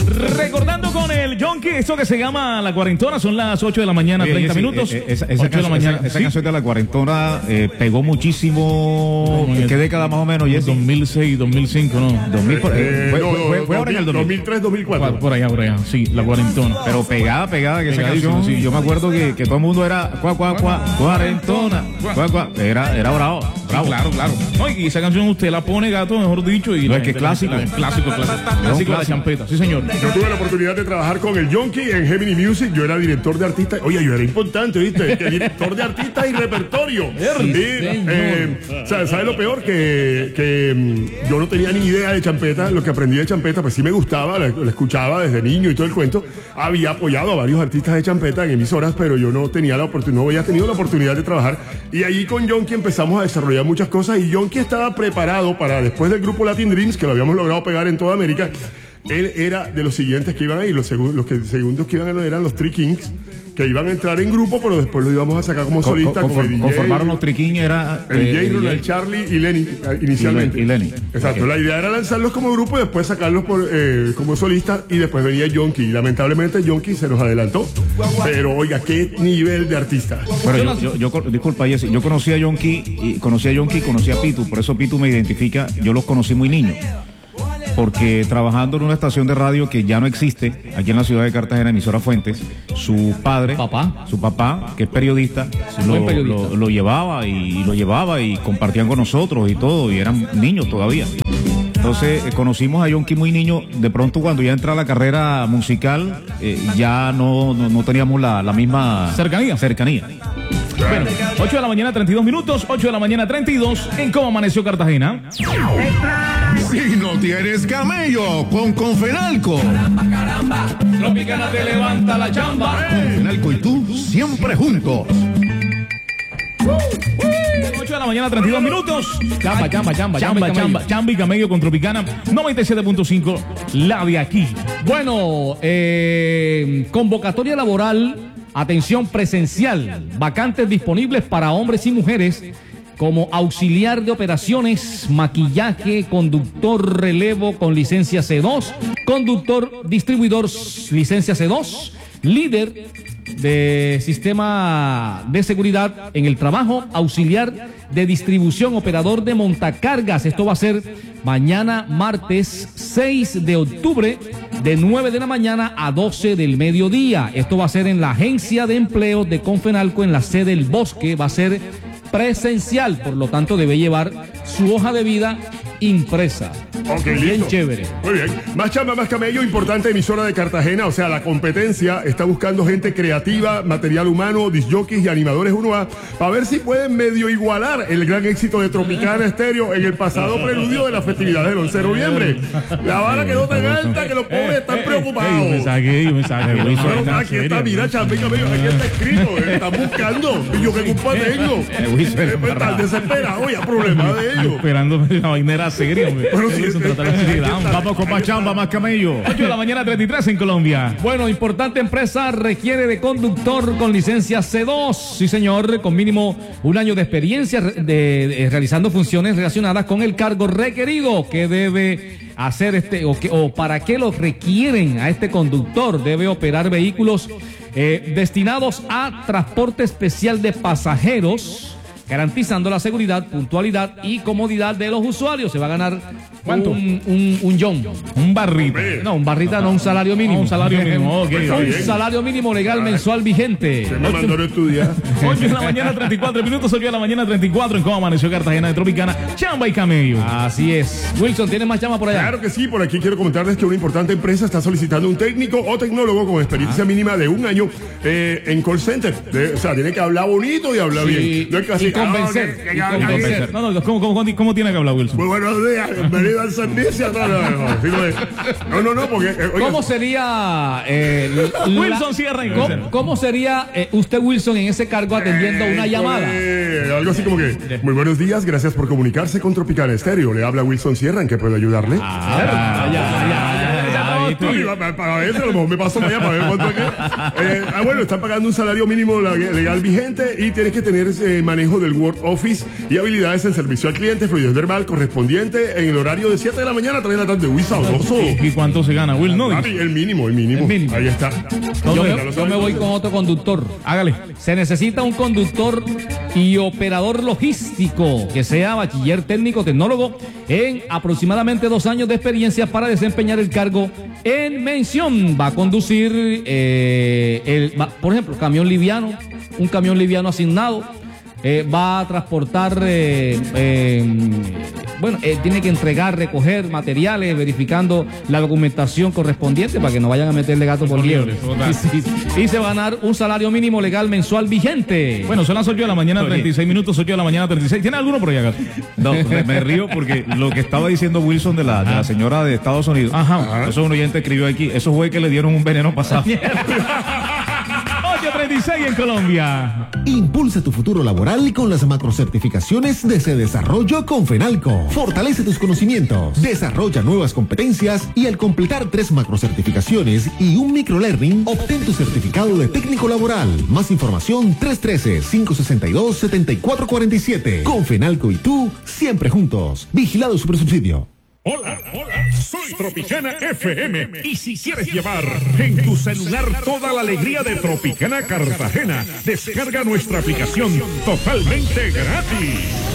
Recordando con el Yonki, esto que se llama La Cuarentona, son las 8 de la mañana, 30 minutos. Esa canción de La Cuarentona pegó muchísimo. ¿En qué década más o menos? 2006, 2005, ¿no? 2000, fue ahora en el 2003, 2004. Por allá, sí, La Cuarentona. Pero pegada que esa canción, sí. Yo me acuerdo que todo el mundo era cuarentona, era bravo. Claro. No, y esa canción usted la pone, gato, mejor dicho. Y no, es que es clásico. Clásico de champeta, sí, señor. Yo tuve la oportunidad de trabajar con el Yonki en Gemini Music. Yo era director de artistas. Oye, yo era importante, ¿viste? Director de artistas y repertorio. ¿Sabes lo peor? Que yo no tenía ni idea de champeta. Lo que aprendí de champeta, pues sí me gustaba, la escuchaba desde niño y todo el cuento. Había apoyado a varios artistas de champeta en emisoras, pero yo no tenía la oportunidad, no había tenido la oportunidad de trabajar. Y allí con Yonki empezamos a desarrollar muchas cosas. Y Yonki estaba preparado para, después del grupo Latin Dreams, que lo habíamos logrado pegar en toda América, él era de los siguientes que iban a ir. Los segundos que iban a ir eran los Three Kings, que iban a entrar en grupo, pero después lo íbamos a sacar como solista. Conformaron los Three Kings, era el J. Ronald, Charlie y Lenny inicialmente. Y Lenny. Exacto. Okay. La idea era lanzarlos como grupo y después sacarlos como solistas, y después venía Yonki. Y lamentablemente Yonki se nos adelantó. Pero oiga, qué nivel de artista. Bueno, disculpa, Jessy, yo conocí a Yonki, conocí a Pitu, por eso Pitu me identifica. Yo los conocí muy niños, porque trabajando en una estación de radio que ya no existe, aquí en la ciudad de Cartagena, emisora Fuentes, su papá, que es periodista, lo llevaba y compartían con nosotros y todo, y eran niños todavía. Entonces conocimos a Yonki muy niño. De pronto, cuando ya entra a la carrera musical, ya no teníamos la misma cercanía. Bueno, 8 de la mañana, 32 minutos, 8 de la mañana, 32, en cómo amaneció Cartagena. Si no tienes camello, con Confenalco. Caramba, Tropicana te levanta la chamba. Confenalco y tú, siempre juntos. 8 de la mañana, 32 minutos. Chamba y camello con Tropicana 97.5, la de aquí. Bueno, convocatoria laboral. Atención, presencial, vacantes disponibles para hombres y mujeres como auxiliar de operaciones, maquillaje, conductor relevo con licencia C2, conductor distribuidor licencia C2, líder de sistema de seguridad en el trabajo, auxiliar de distribución, operador de montacargas. Esto va a ser mañana martes 6 de octubre de 9 de la mañana a 12 del mediodía. Esto va a ser en la agencia de empleo de Confenalco en la sede del Bosque. Va a ser presencial, por lo tanto debe llevar su hoja de vida impresa. Okay, bien listo. Chévere. Muy bien. Más chamba, más camello, importante emisora de Cartagena. O sea, la competencia está buscando gente creativa, material humano, disjockeys y animadores 1A, para ver si pueden medio igualar el gran éxito de Tropicana Estéreo en el pasado preludio de la festividad del 11 de noviembre. La vara quedó tan alta que los pobres están preocupados. Un mensaje. Aquí está, mira, chamba y camello, aquí está escrito. Están buscando. Y yo qué culpa tengo. Están desesperados, ya problema de ellos. Esperando la vainera seria, hombre. Bueno, sí, vamos con más chamba, más camello. 8 de la mañana, 33 en Colombia. Bueno, importante empresa requiere de conductor con licencia C2. Sí, señor, con mínimo un año de experiencia realizando funciones relacionadas con el cargo requerido. ¿Qué debe hacer o para qué lo requieren a este conductor? Debe operar vehículos destinados a transporte especial de pasajeros, garantizando la seguridad, puntualidad y comodidad de los usuarios. Se va a ganar ¿cuánto? Un John. Un barrita. No, un barrita no, un salario mínimo. Un salario mínimo, okay. Un salario mínimo legal mensual vigente. Se me mandaron a estudiar. 8 de la mañana, 34 minutos, 8 de la mañana, 34 en cómo amaneció Cartagena de Tropicana, chamba y camello. Así es. Wilson, ¿tienes más chamba por allá? Claro que sí, por aquí quiero comentarles que una importante empresa está solicitando un técnico o tecnólogo con experiencia mínima de un año en call center. O sea, tiene que hablar bonito y hablar bien. No es que así, convencer. No, ¿cómo tiene que hablar, Wilson? Muy buenos días, bienvenido al servicio. No, porque... ¿Cómo sería... Wilson cierra. ¿Cómo sería usted, Wilson, en ese cargo atendiendo una llamada? Algo así como que, muy buenos días, gracias por comunicarse con Tropicana Estéreo. Le habla Wilson Sierra, ¿en qué puedo ayudarle? Para ver, a lo mejor me paso para allá para ver cuánto es que. Bueno, están pagando un salario mínimo legal vigente y tienes que tener manejo del Word Office y habilidades en servicio al cliente, fluidez verbal correspondiente en el horario de 7 de la mañana a 3 de la tarde. Uy, sabroso. ¿Y cuánto se gana, Will? No, Papi, el mínimo. Ahí está. Yo me voy con otro conductor. hágale. Se necesita un conductor y operador logístico que sea bachiller técnico tecnólogo en aproximadamente 2 años de experiencia para desempeñar el cargo en mención. Va a conducir, por ejemplo, un camión liviano asignado. Va a transportar, tiene que entregar, recoger materiales, verificando la documentación correspondiente para que no vayan a meterle gato por liebre. Sí. Y se va a ganar un salario mínimo legal mensual vigente. Bueno, son las 8 de la mañana, 36 minutos, 8 de la mañana, 36. ¿Tiene alguno por ahí acá? No, me río porque lo que estaba diciendo Wilson de la señora de Estados Unidos, eso un oyente escribió aquí, eso fue que le dieron un veneno pasado. 8:36 en Colombia. Impulsa tu futuro laboral con las macrocertificaciones de Cedesarrollo con Fenalco. Fortalece tus conocimientos, desarrolla nuevas competencias y al completar 3 macrocertificaciones y un microlearning, obtén tu certificado de técnico laboral. Más información 313-562-7447. Con Fenalco y tú, siempre juntos. Vigilado Supersubsidio. Hola, soy Tropicana FM y si quieres llevar en tu celular toda la alegría de Tropicana Cartagena, descarga nuestra aplicación totalmente gratis.